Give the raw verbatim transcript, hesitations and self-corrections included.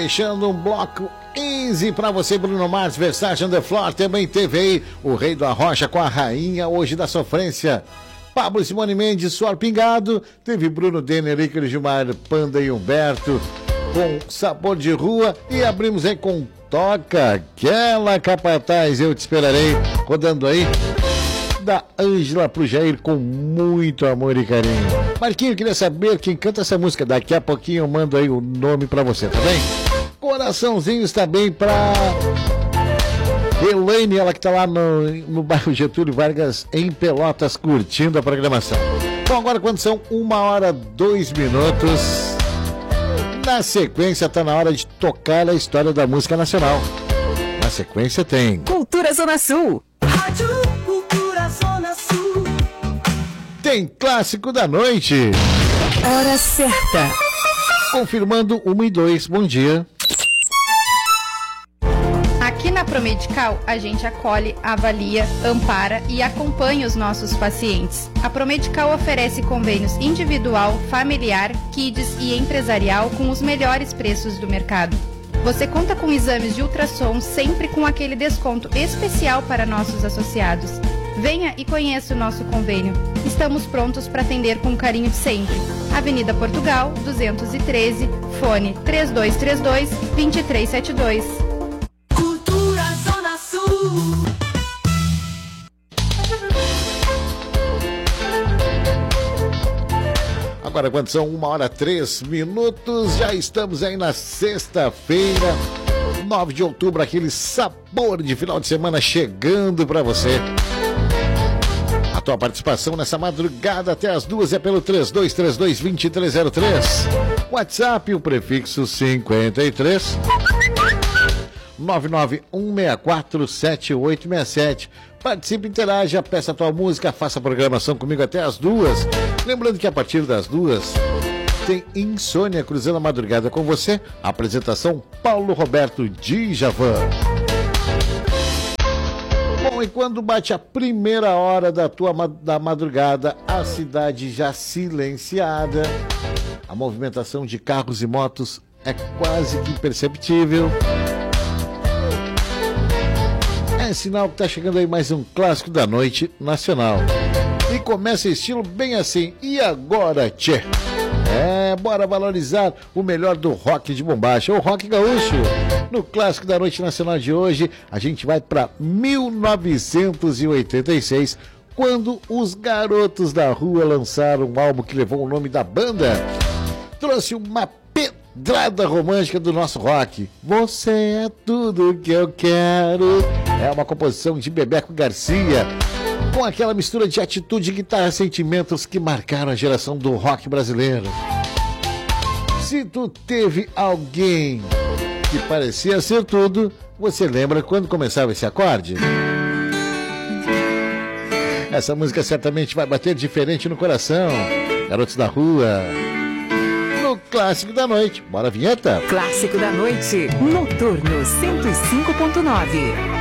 Fechando um bloco easy pra você, Bruno Mars, Versace on the Floor. Também teve aí o Rei da Rocha com a Rainha Hoje da Sofrência. Pablo Simone Mendes, Suor Pingado. Teve Bruno Denner, Ícaro Gilmar, Panda e Humberto com Sabor de Rua. E abrimos aí com Toca Aquela Capataz, Eu Te Esperarei, rodando aí da Ângela pro Jair com muito amor e carinho. Marquinho, queria saber quem canta essa música. Daqui a pouquinho eu mando aí o nome pra você, tá bem? Coraçãozinhos também pra Elaine, ela que tá lá no, no bairro Getúlio Vargas, em Pelotas, curtindo a programação. Bom, agora quando são uma hora, dois minutos, na sequência tá na hora de tocar a história da música nacional. Na sequência tem Cultura Zona Sul. Rádio Cultura Zona Sul. Tem Clássico da Noite. Hora certa. Confirmando uma e dois, bom dia. Aqui na Promedical, a gente acolhe, avalia, ampara e acompanha os nossos pacientes. A Promedical oferece convênios individual, familiar, kids e empresarial com os melhores preços do mercado. Você conta com exames de ultrassom sempre com aquele desconto especial para nossos associados. Venha e conheça o nosso convênio. Estamos prontos para atender com carinho de sempre. Avenida Portugal, duzentos e treze, fone três dois três dois, dois três sete dois. Cultura Zona Sul. Agora, quando são uma hora, três minutos, já estamos aí na sexta-feira, nove de outubro, aquele sabor de final de semana chegando para você. A tua participação nessa madrugada até as duas é pelo três dois três dois, dois três zero três. WhatsApp, o prefixo cinquenta e três, nove nove um seis quatro sete oito seis sete. Participe, interaja, peça a tua música, faça a programação comigo até as duas. Lembrando que a partir das duas tem Insônia cruzando a madrugada com você. Apresentação Paulo Roberto Djavan. Bom, e quando bate a primeira hora da tua da madrugada, a cidade já silenciada, a movimentação de carros e motos é quase que imperceptível. É sinal que tá chegando aí mais um clássico da noite nacional. E começa estilo bem assim. E agora, tchê? É, bora valorizar o melhor do rock de bombacha, o rock gaúcho. No clássico da noite nacional de hoje, a gente vai para mil novecentos e oitenta e seis, quando os Garotos da Rua lançaram um álbum que levou o nome da banda. Trouxe uma pedrada romântica do nosso rock. Você é tudo que eu quero. É uma composição de Bebeco Garcia, com aquela mistura de atitude, guitarra e sentimentos que marcaram a geração do rock brasileiro. Se tu teve alguém que parecia ser tudo, você lembra quando começava esse acorde? Essa música certamente vai bater diferente no coração. Garotos da Rua, no Clássico da Noite. Bora, vinheta? Clássico da Noite, Noturno cento e cinco ponto nove.